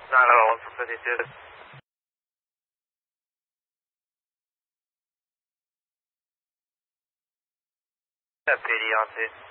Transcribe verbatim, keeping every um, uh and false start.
nine eleven one for fifty-two. P D on two.